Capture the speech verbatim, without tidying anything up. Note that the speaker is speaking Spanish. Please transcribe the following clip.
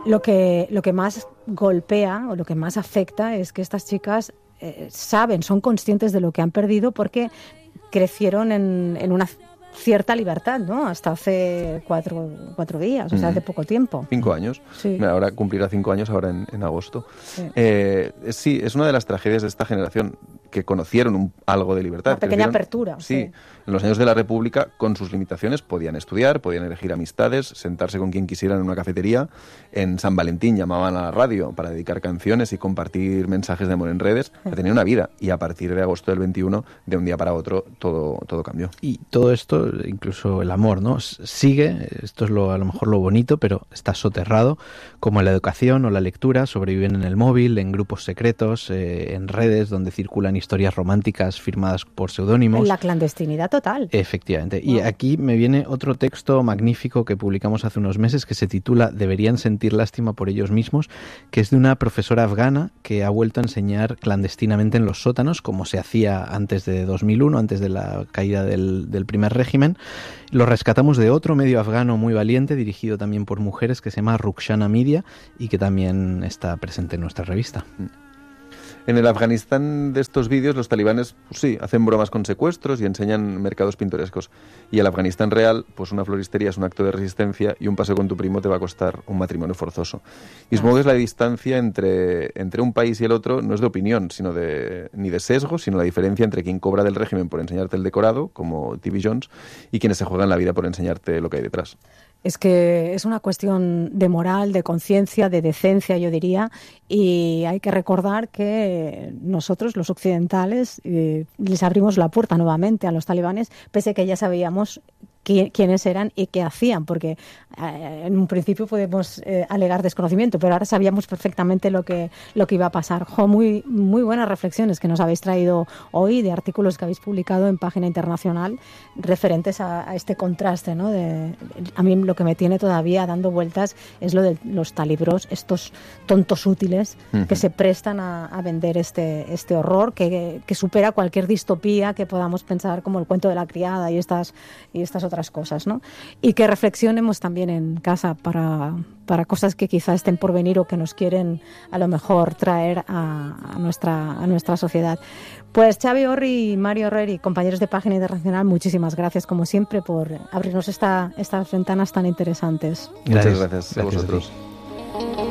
lo que, lo que más golpea o lo que más afecta es que estas chicas eh, saben, son conscientes de lo que han perdido porque crecieron en, en una cierta libertad, ¿no? Hasta hace cuatro, cuatro días, o sea, hace poco tiempo. Cinco años. Sí. Ahora cumplirá cinco años ahora en, en agosto. Sí. Eh, sí, es una de las tragedias de esta generación, que conocieron un, algo de libertad. Una pequeña Crecieron, apertura. Sí, sí. En los años de la República, con sus limitaciones, podían estudiar, podían elegir amistades, sentarse con quien quisieran en una cafetería. En San Valentín llamaban a la radio para dedicar canciones y compartir mensajes de amor en redes. Sí. Tenían una vida. Y a partir de agosto del veintiuno, de un día para otro, todo, todo cambió. Y todo esto, incluso el amor, ¿no? Sigue, esto es lo, a lo mejor lo bonito, pero está soterrado, como la educación o la lectura sobreviven en el móvil, en grupos secretos, eh, en redes donde circulan historias románticas firmadas por seudónimos. En la clandestinidad total. Efectivamente. Wow. Y aquí me viene otro texto magnífico que publicamos hace unos meses que se titula Deberían sentir lástima por ellos mismos, que es de una profesora afgana que ha vuelto a enseñar clandestinamente en los sótanos, como se hacía antes de dos mil uno, antes de la caída del, del primer régimen. Lo rescatamos de otro medio afgano muy valiente, dirigido también por mujeres, que se llama Rukhsana Media y que también está presente en nuestra revista. En el Afganistán de estos vídeos, los talibanes, pues sí, hacen bromas con secuestros y enseñan mercados pintorescos. Y el Afganistán real, pues una floristería es un acto de resistencia y un paseo con tu primo te va a costar un matrimonio forzoso. Y supongo que es la distancia entre, entre un país y el otro, no es de opinión, sino de, ni de sesgo, sino la diferencia entre quien cobra del régimen por enseñarte el decorado, como T V Jones, y quienes se juegan la vida por enseñarte lo que hay detrás. Es que es una cuestión de moral, de conciencia, de decencia, yo diría, y hay que recordar que nosotros, los occidentales, eh, les abrimos la puerta nuevamente a los talibanes, pese a que ya sabíamos quiénes eran y qué hacían, porque eh, en un principio podemos eh, alegar desconocimiento, pero ahora sabíamos perfectamente lo que lo que iba a pasar. Jo, muy muy buenas reflexiones que nos habéis traído hoy de artículos que habéis publicado en Página Internacional referentes a, a este contraste, ¿no? De, a mí lo que me tiene todavía dando vueltas es lo de los talibros, estos tontos útiles uh-huh. que se prestan a, a vender este este horror que, que supera cualquier distopía que podamos pensar, como el cuento de la criada y estas y estas otras cosas, ¿no? Y que reflexionemos también en casa para, para cosas que quizá estén por venir o que nos quieren a lo mejor traer a, a, nuestra, a nuestra sociedad. Pues Xavi Orri y Mario Herreri, compañeros de Página Internacional, muchísimas gracias como siempre por abrirnos esta, estas ventanas tan interesantes. Muchas gracias, gracias a vosotros. A